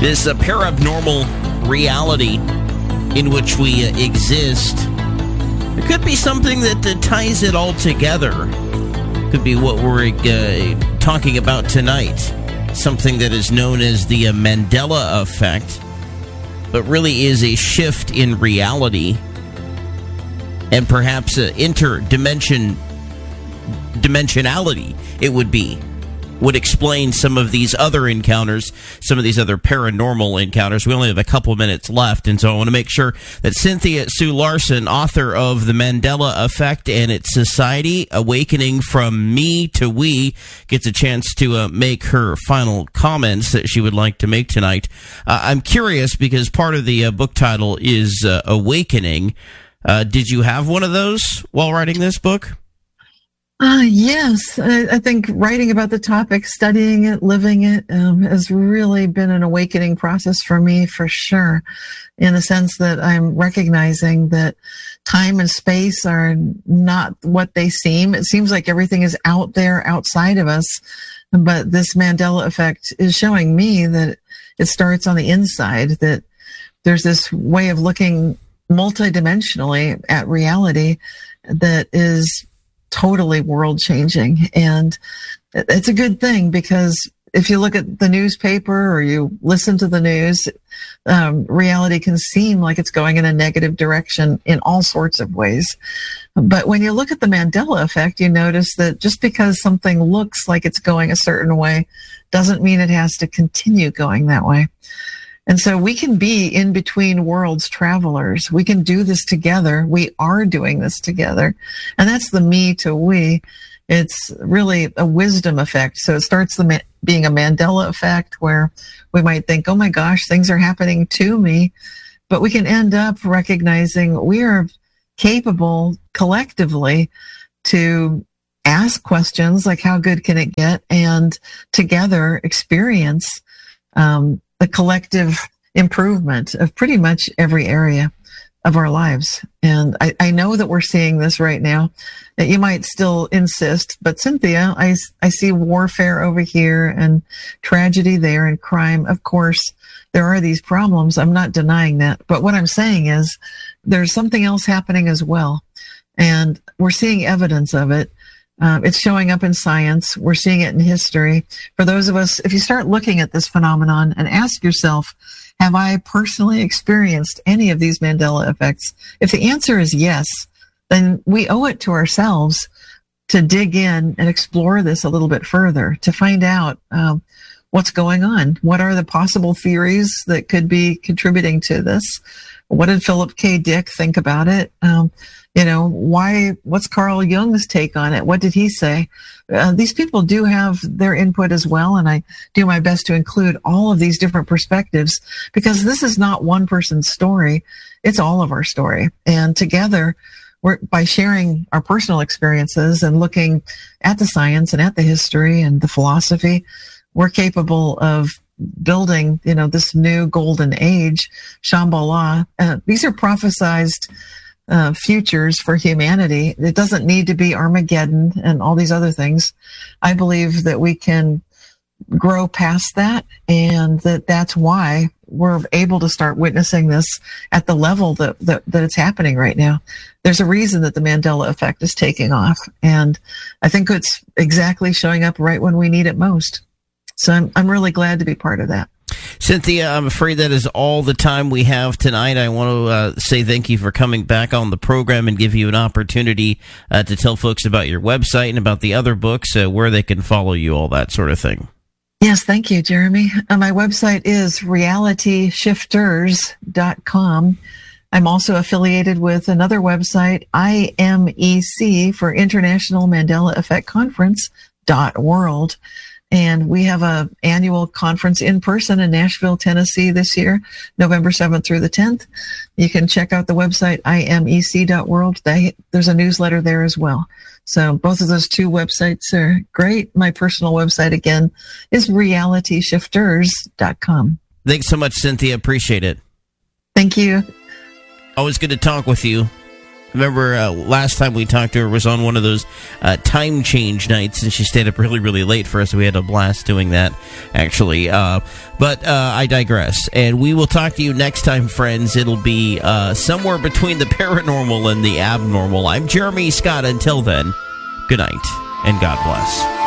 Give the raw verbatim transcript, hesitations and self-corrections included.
This uh, paranormal reality in which we uh, exist. It could be something that uh, ties it all together. Could be what we're uh, talking about tonight. Something that is known as the uh, Mandela effect, but really is a shift in reality and perhaps uh, interdimension dimensionality, it would be. Would explain some of these other encounters, some of these other paranormal encounters. We only have a couple minutes left, and so I want to make sure that Cynthia Sue Larson, author of The Mandela Effect and Its Society, Awakening from Me to We, gets a chance to uh, make her final comments that she would like to make tonight. Uh, I'm curious, because part of the uh, book title is uh, Awakening. Uh, did you have one of those while writing this book? Uh, yes, I, I think writing about the topic, studying it, living it, um, has really been an awakening process for me, for sure, in the sense that I'm recognizing that time and space are not what they seem. It seems like everything is out there, outside of us, but this Mandela effect is showing me that it starts on the inside, that there's this way of looking multidimensionally at reality that is totally world changing. And it's a good thing, because if you look at the newspaper or you listen to the news, um, reality can seem like it's going in a negative direction in all sorts of ways. But when you look at the Mandela effect, you notice that just because something looks like it's going a certain way doesn't mean it has to continue going that way. And so we can be in between worlds travelers. We can do this together. We are doing this together. And that's the me to we. It's really a wisdom effect. So it starts the ma- being a Mandela effect, where we might think, oh my gosh, things are happening to me. But we can end up recognizing we are capable collectively to ask questions like, how good can it get? And together experience um, the collective improvement of pretty much every area of our lives. And I, I know that we're seeing this right now. That you might still insist, but Cynthia, I, I see warfare over here and tragedy there and crime. Of course, there are these problems. I'm not denying that. But what I'm saying is there's something else happening as well. And we're seeing evidence of it. Uh, it's showing up in science. We're seeing it in history. For those of us, if you start looking at this phenomenon and ask yourself, have I personally experienced any of these Mandela effects? If the answer is yes, then we owe it to ourselves to dig in and explore this a little bit further, to find out um, what's going on. What are the possible theories that could be contributing to this? What did Philip K. Dick think about it? Um, you know, why, what's Carl Jung's take on it? What did he say? Uh, these people do have their input as well. And I do my best to include all of these different perspectives, because this is not one person's story. It's all of our story. And together, we're, by sharing our personal experiences and looking at the science and at the history and the philosophy, we're capable of building, you know, this new golden age, Shambhala. Uh, these are prophesized uh, futures for humanity. It doesn't need to be Armageddon and all these other things. I believe that we can grow past that, and that that's why we're able to start witnessing this at the level that, that, that it's happening right now. There's a reason that the Mandela effect is taking off, and I think it's exactly showing up right when we need it most. So I'm I'm really glad to be part of that. Cynthia, I'm afraid that is all the time we have tonight. I want to uh, say thank you for coming back on the program and give you an opportunity uh, to tell folks about your website and about the other books, uh, where they can follow you, all that sort of thing. Yes, thank you, Jeremy. Uh, my website is reality shifters dot com. I'm also affiliated with another website, I M E C, for International Mandela Effect Conference dot world. And we have a annual conference in person in Nashville, Tennessee this year, November seventh through the tenth. You can check out the website, I M E C dot world. There's a newsletter there as well. So both of those two websites are great. My personal website, again, is reality shifters dot com. Thanks so much, Cynthia. Appreciate it. Thank you. Always good to talk with you. Remember uh, last time we talked to her was on one of those uh, time change nights, and she stayed up really, really late for us. We had a blast doing that, actually. Uh, but uh, I digress. And we will talk to you next time, friends. It'll be uh, somewhere between the paranormal and the abnormal. I'm Jeremy Scott. Until then, good night, and God bless.